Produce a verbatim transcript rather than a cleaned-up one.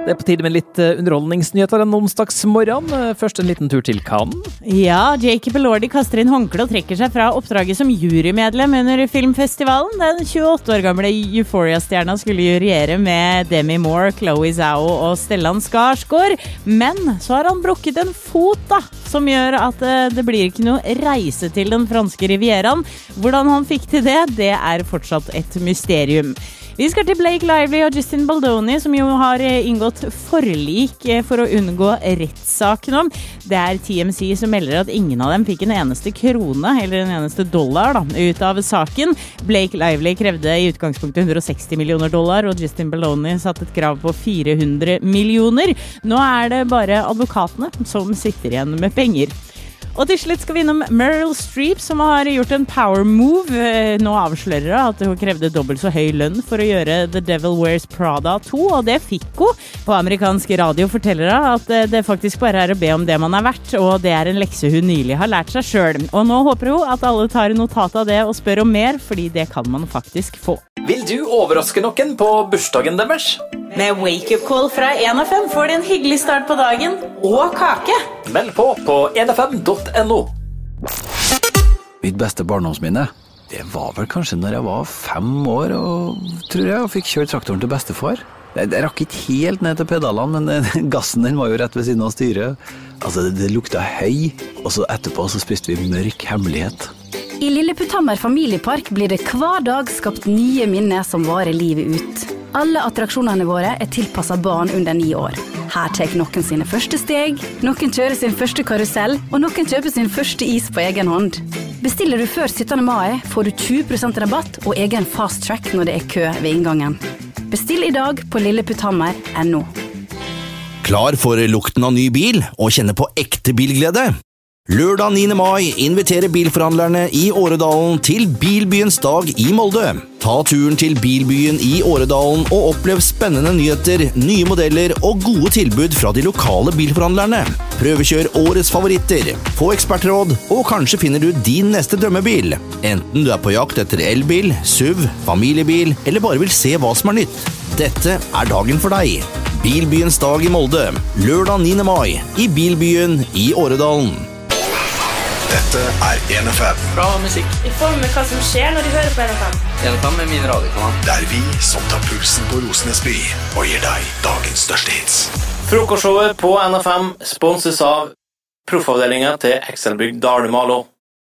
Det er på tide med litt underholdningsnyheter en onsdagsmorgen. Først en liten tur til Cannes. Ja, Jacob Elordi kaster inn håndkle og trekker seg fra oppdraget som jurymedlem under filmfestivalen. Den tjueåtte år gamle Euphoria-stjerna skulle juriere med Demi Moore, Chloe Zhao og Stellan Skarsgård. Men så har han brukket en fot da, som gjør at det blir ikke noe reise til den franske rivieraen. Hvordan han fikk til det, det er fortsatt et mysterium. Vi skal til Blake Lively og Justin Baldoni, som jo har inngått forlik for å unngå rettssaken om. Det er T M Z som melder at ingen av dem fikk en eneste krone, eller en eneste dollar da, ut av saken. Blake Lively krevde i utgangspunktet hundre og seksti millioner dollar, og Justin Baldoni satte et krav på fire hundre millioner. Nå er det bare advokatene som sitter igjen med penger. Og til slutt skal vi innom Meryl Streep, som har gjort en power move. Nå avslører hun at hun krevde dobbelt så høy lønn for å gjøre The Devil Wears Prada to, og det fikk hun. På amerikansk radio forteller hun at det faktisk bare er å be om det man er verdt, og det er en lekse hun nylig har lært seg selv. Og nå håper hun at alle tar notat av det og spør om mer, fordi det kan man faktisk få. Vil du overraske noen på bursdagen deres? Med wake-up call fra en F M får de en hyggelig start på dagen, og kake. Meld på på en f m punktum n o. Mitt beste barndomsminne, det var vel kanskje når jeg var fem år, og tror jeg, og fikk kjørt traktoren til bestefar. Jeg, jeg rakk ikke helt ned til pedalene, men den, gassen den var jo rett ved siden av styret. Altså, det, det lukta høy, og så etterpå så spiste vi mørk hemmelighet. I Lilleputthammer familiepark blir det hver dag skapt nye minner som varer livet ut. Alle attraksjonene våre er tilpasset barn under ni år. Her tar noen sine første steg, noen kjører sin første karusell, og noen kjøper sin første is på egen hånd. Bestiller du før syttende mai, får du tjue prosent rabatt og egen fast track når det er kø ved inngangen. Bestill i dag på lilleputthammer punktum no. Klar for lukten av ny bil og kjenne på ekte bilglede? Lørdag niende mai inviterer bilforhandlerne i Åredalen til Bilbyens dag i Molde. Ta turen til Bilbyen i Åredalen og opplev spennende nyheter, nye modeller og gode tilbud fra de lokale bilforhandlerne. Prøvekjør årets favoritter, få ekspertråd, og kanskje finner du din neste drømmebil. Enten du er på jakt etter elbil, S U V, familiebil, eller bare vil se hva som er nytt. Dette er dagen for deg. Bilbyens dag i Molde, lørdag niende mai i Bilbyen i Åredalen. Dette er en F M. Bra musikk. Vi får med hva som skjer når de hører på en F M. en F M er min radiokanal. Det er vi som tar pulsen på Rosenes by og gir deg dagens største hits. Frokostshowet på N F M sponses av proffavdelingen til Excelbygg Dalmalo.